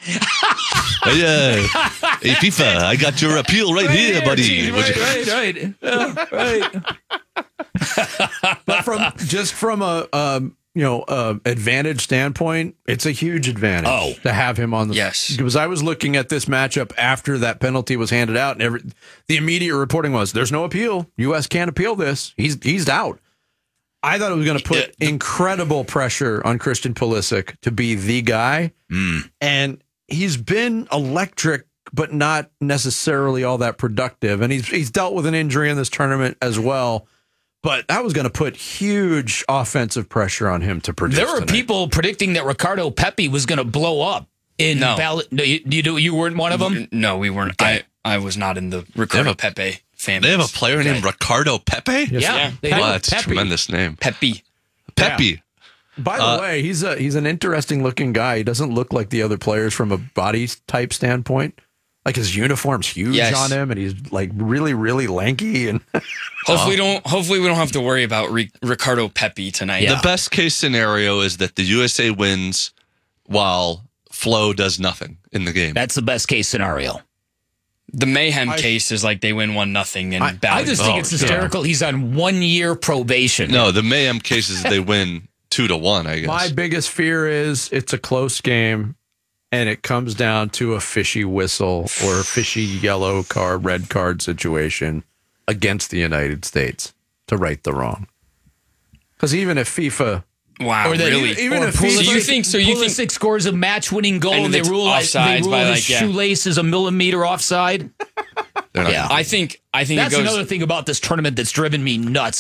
Hey, FIFA, I got your appeal right here, buddy. Right. But from a advantage standpoint, it's a huge advantage to have him on the. Yes, because I was looking at this matchup after that penalty was handed out, and the immediate reporting was there's no appeal. U.S. can't appeal this. He's out. I thought it was going to put incredible pressure on Christian Pulisic to be the guy, and he's been electric, but not necessarily all that productive. And he's dealt with an injury in this tournament as well. But that was going to put huge offensive pressure on him to produce. There were people predicting that Ricardo Pepi was going to blow up in ballot. No, you weren't one of them? No, we weren't. Okay. I was not in the Ricardo Pepi fan base. They have a player named Ricardo Pepe? Yes. Yeah. That's a tremendous name. Pepi. Yeah. By the way, he's an interesting looking guy. He doesn't look like the other players from a body type standpoint. Like his uniform's huge on him, and he's like really, really lanky. And hopefully we don't have to worry about Ricardo Pepi tonight. Yeah. The best case scenario is that the USA wins while Flo does nothing in the game. That's the best case scenario. The mayhem case is like they win 1-0 and I just think it's hysterical. He's on 1 year probation. No, the mayhem case is they win 2-1. I guess my biggest fear is it's a close game, and it comes down to a fishy whistle or a fishy yellow card, red card situation against the United States to right the wrong. Because even if FIFA. Wow, or really? Even if Pulisic scores a match-winning goal and they rule his shoelace is a millimeter offside. I think that's another thing about this tournament that's driven me nuts.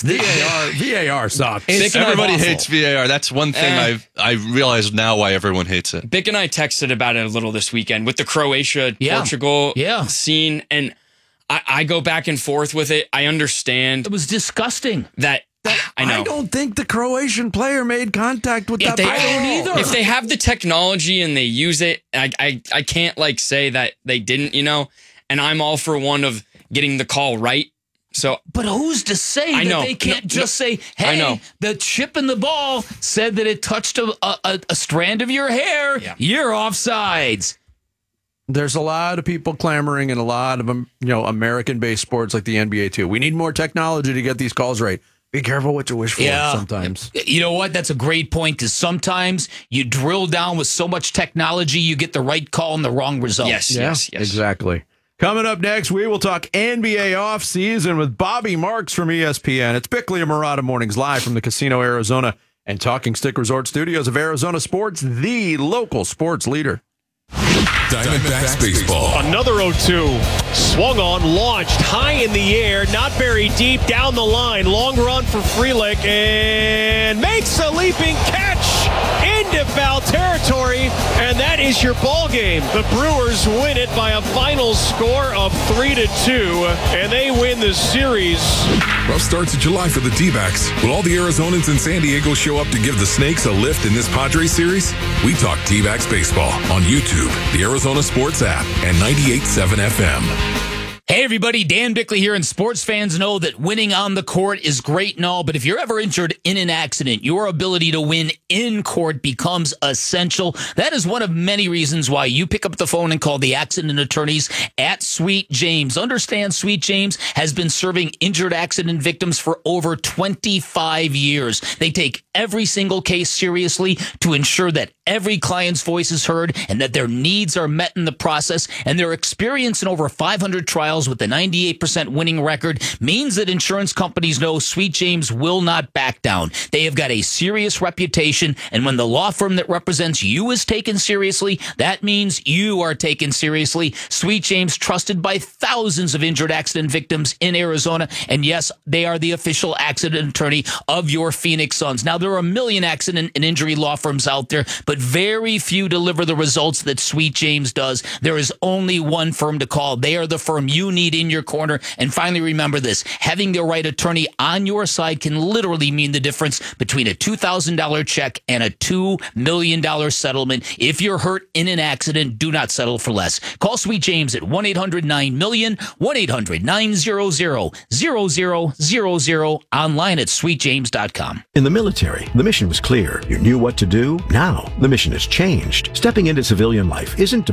VAR sucks. Everybody hates VAR. That's one thing I realize now why everyone hates it. Bick and I texted about it a little this weekend with the Croatia-Portugal scene, and I go back and forth with it. I understand. It was disgusting. I know. I don't think the Croatian player made contact with that. I don't either. If they have the technology and they use it, I can't say that they didn't, and I'm all for one of getting the call right. So, but who's to say that they can't just say, hey, the chip in the ball said that it touched a strand of your hair. Yeah. You're offsides. There's a lot of people clamoring in a lot of American-based sports like the NBA too. We need more technology to get these calls right. Be careful what you wish for sometimes. You know what? That's a great point, because sometimes you drill down with so much technology, you get the right call and the wrong result. Yes. Exactly. Coming up next, we will talk NBA offseason with Bobby Marks from ESPN. It's Bickley and Murata Mornings live from the Casino Arizona and Talking Stick Resort Studios of Arizona Sports, the local sports leader. Diamondbacks baseball. Another 0-2. Swung on, launched high in the air, not very deep, down the line. Long run for Frelick, and makes a leaping catch into foul territory, and that is your ball game. The Brewers win it by a final score of 3-2, and they win the series. Rough start to July for the D-backs. Will all the Arizonans in San Diego show up to give the Snakes a lift in this Padres series? We talk D-backs baseball on YouTube, the Arizona Sports app, and 98.7 FM. Hey everybody, Dan Bickley here, and sports fans know that winning on the court is great and all, but if you're ever injured in an accident, your ability to win in court becomes essential. That is one of many reasons why you pick up the phone and call the accident attorneys at Sweet James. Understand, Sweet James has been serving injured accident victims for over 25 years. They take every single case seriously to ensure that every client's voice is heard and that their needs are met in the process, and their experience in over 500 trials with a 98% winning record means that insurance companies know Sweet James will not back down. They have got a serious reputation, and when the law firm that represents you is taken seriously, that means you are taken seriously. Sweet James, trusted by thousands of injured accident victims in Arizona, and yes, they are the official accident attorney of your Phoenix Suns. Now, there are a million accident and injury law firms out there, but very few deliver the results that Sweet James does. There is only one firm to call. They are the firm you need in your corner. And finally, remember this: having the right attorney on your side can literally mean the difference between a $2,000 check and a $2 million settlement. If you're hurt in an accident, do not settle for less. Call Sweet James at 1-800-9-MILLION, 1-800-900-0000, online at sweetjames.com. In the military, the mission was clear. You knew what to do. Now, the mission has changed. Stepping into civilian life isn't